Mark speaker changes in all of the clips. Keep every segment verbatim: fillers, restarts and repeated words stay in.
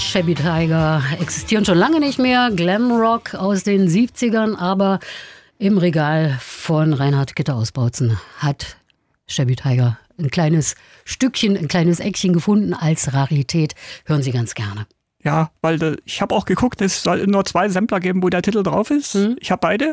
Speaker 1: Shabby Tiger existieren schon lange nicht mehr. Glamrock aus den siebzigern, aber im Regal von Reinhard Gitter aus Bautzen hat Shabby Tiger ein kleines Stückchen, ein kleines Eckchen gefunden als Rarität. Hören Sie ganz gerne.
Speaker 2: Ja, weil de, ich habe auch geguckt, es soll nur zwei Sampler geben, wo der Titel drauf ist. Hm. Ich habe beide.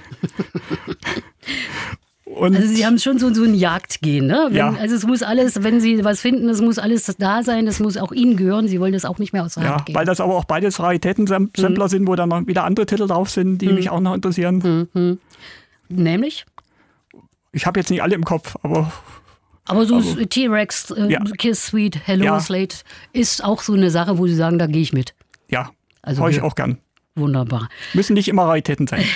Speaker 2: Und
Speaker 1: also Sie haben schon so, so ein Jagdgehen, ne? Wenn,
Speaker 2: ja.
Speaker 1: Also es muss alles, wenn Sie was finden, es muss alles da sein, das muss auch Ihnen gehören. Sie wollen das auch nicht mehr aus der Hand
Speaker 2: ja,
Speaker 1: geben.
Speaker 2: weil das aber auch beides Raritäten-Sampler hm. sind, wo dann noch wieder andere Titel drauf sind, die hm. mich auch noch interessieren.
Speaker 1: Hm. Hm. Nämlich?
Speaker 2: Ich habe jetzt nicht alle im Kopf, aber...
Speaker 1: Aber so also, T-Rex, äh, ja. Kiss Sweet, Hello ja. Slate ist auch so eine Sache, wo Sie sagen, da gehe ich mit.
Speaker 2: Ja,
Speaker 1: also
Speaker 2: höre ich auch gern.
Speaker 1: Wunderbar.
Speaker 2: Müssen nicht immer Raritäten sein.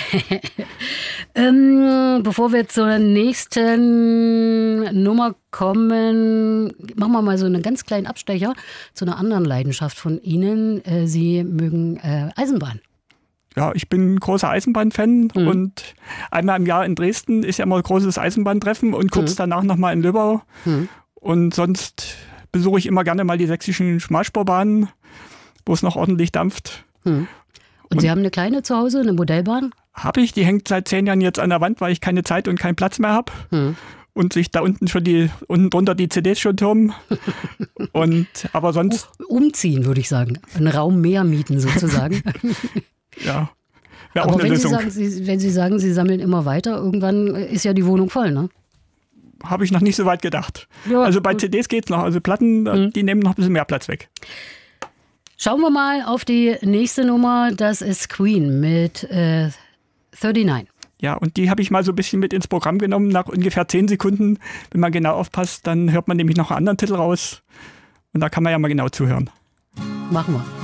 Speaker 1: ähm, bevor wir zur nächsten Nummer kommen, machen wir mal so einen ganz kleinen Abstecher zu einer anderen Leidenschaft von Ihnen. Äh, Sie mögen äh, Eisenbahn.
Speaker 2: Ja, ich bin ein großer Eisenbahnfan
Speaker 1: mhm.
Speaker 2: und einmal im Jahr in Dresden ist ja immer ein großes Eisenbahntreffen und kurz mhm. danach nochmal in Löbau. Mhm. Und sonst besuche ich immer gerne mal die sächsischen Schmalspurbahnen, wo es noch ordentlich dampft.
Speaker 1: Mhm. Und, und Sie haben eine kleine zu Hause, eine Modellbahn?
Speaker 2: Habe ich, die hängt seit zehn Jahren jetzt an der Wand, weil ich keine Zeit und keinen Platz mehr habe. Mhm. Und sich da unten schon die, unten drunter die C Ds schon türmen. Und, aber sonst...
Speaker 1: Umziehen, würde ich sagen. Einen Raum mehr mieten sozusagen.
Speaker 2: Ja, wäre
Speaker 1: aber
Speaker 2: auch eine
Speaker 1: wenn
Speaker 2: Lösung.
Speaker 1: Sie sagen, Sie, wenn Sie sagen, Sie sammeln immer weiter, irgendwann ist ja die Wohnung voll, ne?
Speaker 2: Habe ich noch nicht so weit gedacht. Ja, also bei gut. C Ds geht's noch, also Platten, mhm. die nehmen noch ein bisschen mehr Platz weg.
Speaker 1: Schauen wir mal auf die nächste Nummer, das ist Queen mit äh, neununddreißig.
Speaker 2: Ja, und die habe ich mal so ein bisschen mit ins Programm genommen, nach ungefähr zehn Sekunden. Wenn man genau aufpasst, dann hört man nämlich noch einen anderen Titel raus. Und da kann man ja mal genau zuhören.
Speaker 1: Machen wir.